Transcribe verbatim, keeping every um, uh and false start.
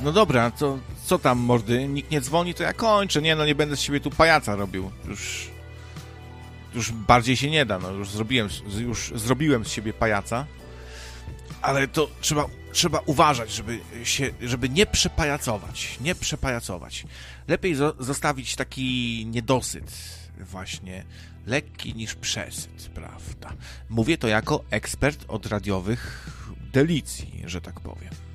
No dobra, to co tam, mordy? Nikt nie dzwoni, to ja kończę. Nie, no nie będę z siebie tu pajaca robił. Już, już bardziej się nie da, no już zrobiłem, już zrobiłem z siebie pajaca. Ale to trzeba, trzeba uważać, żeby się, żeby nie przepajacować, nie przepajacować. Lepiej zo- zostawić taki niedosyt właśnie, lekki niż przesyt, prawda? Mówię to jako ekspert od radiowych delicji, że tak powiem.